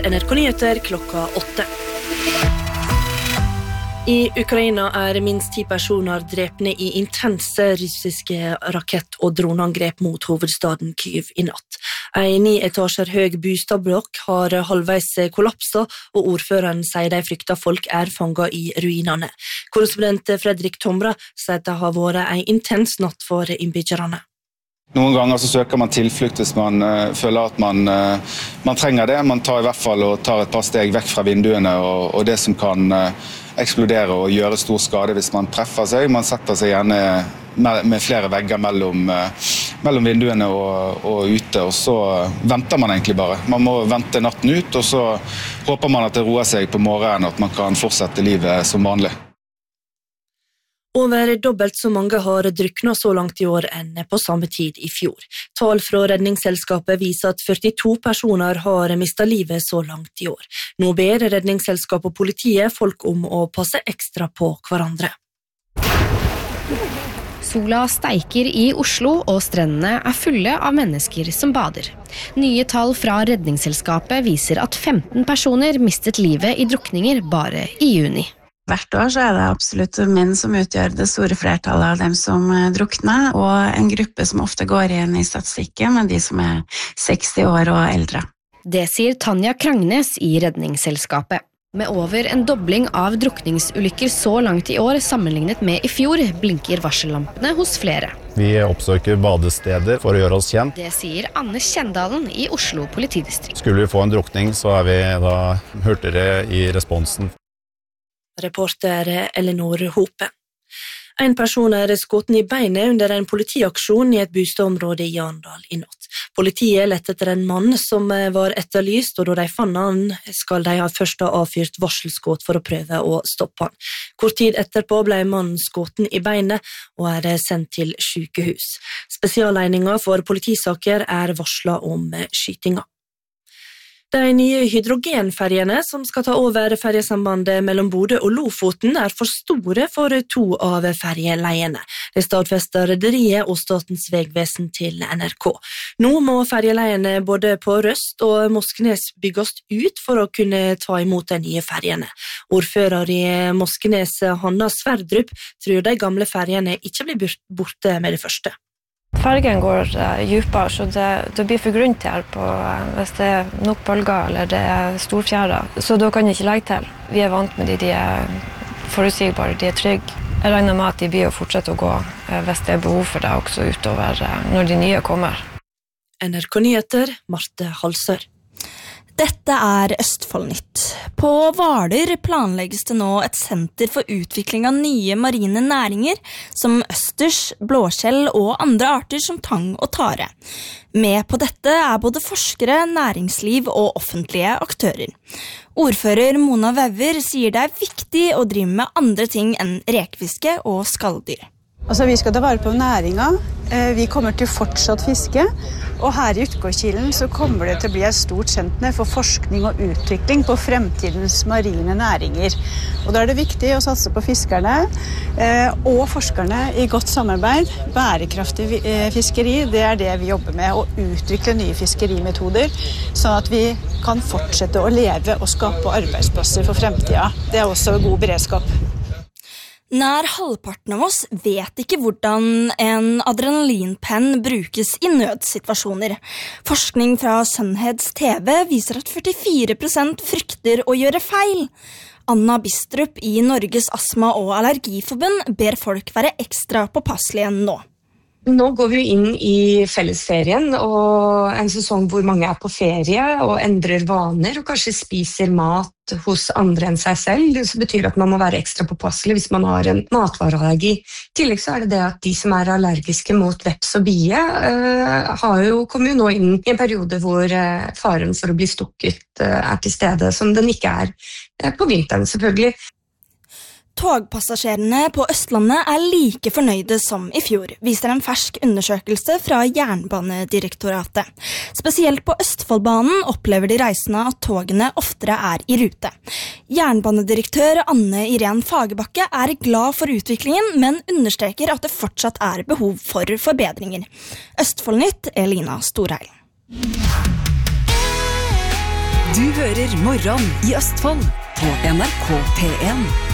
NRK Nyheter klokka 8. I Ukraina minst 10 personer drepne I intense russiske rakett- og droneangrep mot hovedstaden Kyiv I natt. En 9 etasjer høy bostadblokk har halvveis kollapset, og ordføreren sier de frykter folk fanget I ruinene. Korrespondent Fredrik Tomra sier at det har vært en intens natt for innbyggerne. Noen ganger så søker man tilflukt hvis man føler at man trenger det. Man tar I hvert fall og tar et par steg vekk fra vinduene og det som kan eksplodere og gjøre stor skade hvis man treffer seg. Man setter seg gjerne med flere vegger mellom vinduene og ute, og så venter man egentlig bare. Man må vente natten ut, og så håper man at det roer seg på morgenen, at man kan fortsette livet som vanlig. Over dobbelt så mange har druknet så langt I år enn på samme tid I fjor. Tall fra redningsselskapet viser at 42 personer har mistet livet så langt I år. Nå ber redningsselskapet og politiet folk om å passe ekstra på hverandre. Sola steiker I Oslo, og strendene fulle av mennesker som bader. Nye tall fra redningsselskapet viser at 15 personer mistet livet I drukninger bare I juni. Hvert år så det absolutt menn som utgjør det store flertallet av dem som drukner, og en gruppe som ofte går igjen I statistikken med de som 60 år og eldre. Det sier Tanja Krangnes I redningsselskapet. Med over en dobling av drukningsulykker så langt I år sammenlignet med I fjor, blinker varsellampene hos flere. Vi oppsøker badesteder for å gjøre oss kjent. Det sier Anne Kjendalen I Oslo politidistrikt. Skulle vi få en drukning, så vi da hurtigere I responsen. Reporter Elinor Hope. En person skutt I beinet under en politiaksjon I et bostadområde I Arendal I natt. Politiet lette etter en mann som var etterlyst, og da de fant han, skal de først ha avfyrt varselskudd for å prøve å stoppe han. Kort tid etterpå ble mannen skutt I beinet og sendt til sykehus. Spesiallegningen for politisaker varslet om skytinga. De nye hydrogenferjene som skal ta over ferjesambandet mellom Bodø og Lofoten for store for 2 av ferjeleiene. Det stadfester rederiet og Statens vegvesen til NRK. Nå må ferjeleiene både på Røst og Moskenes bygges ut for å kunne ta imot de nye ferjene. Ordfører I Moskenes, Hanna Sverdrup, tror de gamle ferjene ikke blir borte med det første. Fergen går djupere, så det blir for grunt her hvis det nok bølger eller det storfjæra. Så da kan jeg ikke legge til. Vi vant med de forutsigbare, de trygge. Jeg regner med at de blir å fortsette å gå hvis det behov for det også utover når de nye kommer. NRK Nyheter, Marte Halsør. Dette Østfoldnytt. På Hvaler planlegges det nå et senter for utvikling av nye marine næringer, som østers, blåskjell og andre arter som tang og tare. Med på dette både forskere, næringsliv og offentlige aktører. Ordfører Mona Vauver sier det viktig å drive med andre ting enn rekefiske og skalldyr. Vi skal ta vare på næringen. Vi kommer til fortsatt fiske, og her I Utgårdkilen så kommer det til å bli et stort senter for forskning og utvikling på fremtidens marine næringer. Og da det viktig å satse på fiskerne og forskerne I godt samarbeid. Bærekraftig fiskeri, det det vi jobber med, å utvikle nye fiskerimetoder, sånn at vi kan fortsette å leve og skape arbeidsplasser for fremtiden. Det også god beredskap. Nær halvparten av oss vet ikke hvordan en adrenalinpenn brukes I nødsituasjoner. Forskning fra Sunheads TV viser at 44% frykter å gjøre feil. Anna Bistrup I Norges Astma- og Allergiforbund ber folk være ekstra påpasselige nå. Nå går vi inn I fellesferien og en sesong hvor mange på ferie og endrer vaner og kanskje spiser mat hos andre enn seg selv. Det betyr at man må være ekstra påpasselig hvis man har en matvareallergi. I tillegg så det at de som allergiske mot veps og bie kommer jo nå inn I en periode hvor faren for å bli stukket til stede, som den ikke på vinteren selvfølgelig. Togpassasjerene på Østlandet like fornøyde som I fjor, viser en fersk undersøkelse fra Jernbanedirektoratet. Spesielt på Østfoldbanen opplever de reisende at togene oftere I rute. Jernbanedirektør Anne Irén Fagerbakke glad for utviklingen, men understreker at det fortsatt behov for forbedringer. Østfoldnytt, Elina Storheil. Du hører Morgen i Østfold på NRK P1.